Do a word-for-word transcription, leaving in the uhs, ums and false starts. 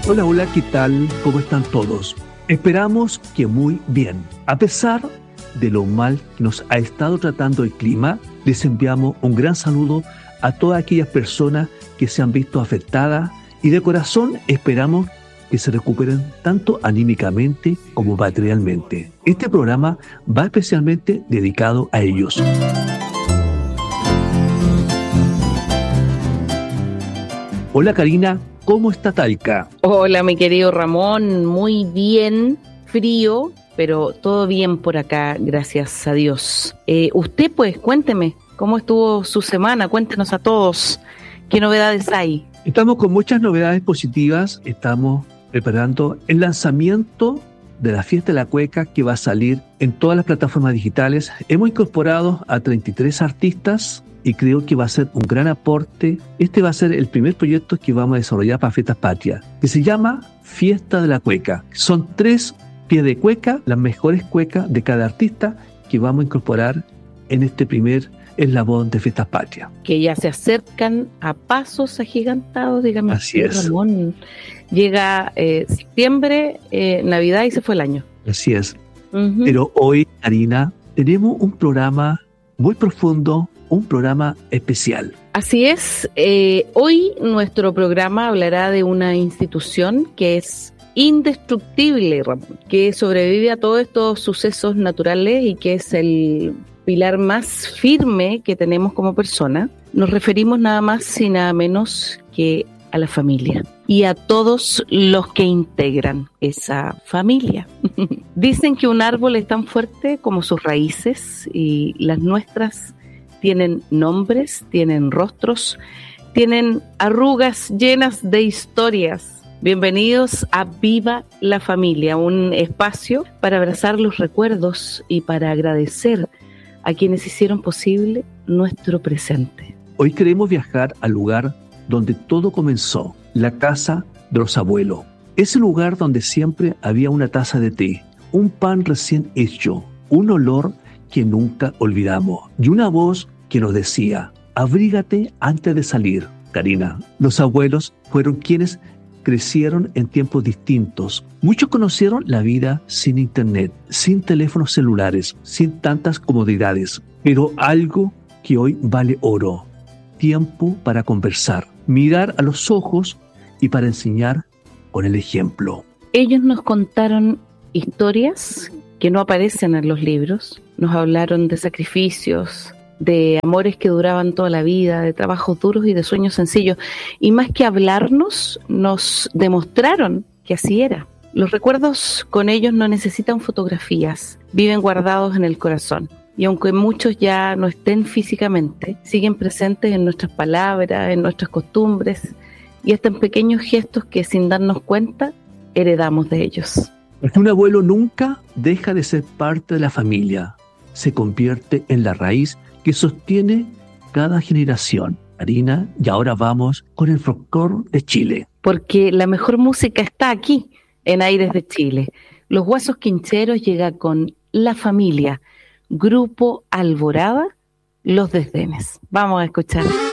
Hola, hola, ¿qué tal? ¿Cómo están todos? Esperamos que muy bien. A pesar de lo mal que nos ha estado tratando el clima, les enviamos un gran saludo a todas aquellas personas que se han visto afectadas y de corazón esperamos que se recuperen tanto anímicamente como materialmente. Este programa va especialmente dedicado a ellos. Hola Karina, ¿cómo está Talca? Hola mi querido Ramón, muy bien, frío, pero todo bien por acá, gracias a Dios. Eh, usted pues, cuénteme, ¿cómo estuvo su semana? Cuéntenos a todos, ¿qué novedades hay? Estamos con muchas novedades positivas, estamos preparando el lanzamiento de la Fiesta de la Cueca que va a salir en todas las plataformas digitales. Hemos incorporado a treinta y tres artistas y creo que va a ser un gran aporte. Este va a ser el primer proyecto que vamos a desarrollar para Fiestas Patrias, que se llama Fiesta de la Cueca. Son tres pies de cueca, las mejores cuecas de cada artista que vamos a incorporar en este primer eslabón de Fiestas Patrias. Que ya se acercan a pasos agigantados, dígame. Así es. Ramón, llega eh, septiembre, eh, Navidad y se fue el año. Así es. Uh-huh. Pero hoy, Karina, tenemos un programa muy profundo, un programa especial. Así es, eh, hoy nuestro programa hablará de una institución que es indestructible, Ramón, que sobrevive a todos estos sucesos naturales y que es el pilar más firme que tenemos como persona. Nos referimos nada más y nada menos que a la familia y a todos los que integran esa familia. Dicen que un árbol es tan fuerte como sus raíces y las nuestras tienen nombres, tienen rostros, tienen arrugas llenas de historias. Bienvenidos a Viva la Familia, un espacio para abrazar los recuerdos y para agradecer a quienes hicieron posible nuestro presente. Hoy queremos viajar al lugar donde todo comenzó, la casa de los abuelos. Ese lugar donde siempre había una taza de té, un pan recién hecho, un olor que nunca olvidamos y una voz que nos decía, abrígate antes de salir. Karina, los abuelos fueron quienes crecieron en tiempos distintos. Muchos conocieron la vida sin internet, sin teléfonos celulares, sin tantas comodidades, pero algo que hoy vale oro, tiempo para conversar, mirar a los ojos y para enseñar con el ejemplo. Ellos nos contaron historias que no aparecen en los libros, nos hablaron de sacrificios, de amores que duraban toda la vida, de trabajos duros y de sueños sencillos. Y más que hablarnos, nos demostraron que así era. Los recuerdos con ellos no necesitan fotografías, viven guardados en el corazón. Y aunque muchos ya no estén físicamente, siguen presentes en nuestras palabras, en nuestras costumbres y hasta en pequeños gestos que sin darnos cuenta heredamos de ellos. Porque un abuelo nunca deja de ser parte de la familia, se convierte en la raíz que sostiene cada generación. Karina, y ahora vamos con el folclore de Chile. Porque la mejor música está aquí, en Aires de Chile. Los Guasos Quincheros llega con La Familia, Grupo Alborada, Los Desdenes. Vamos a escuchar.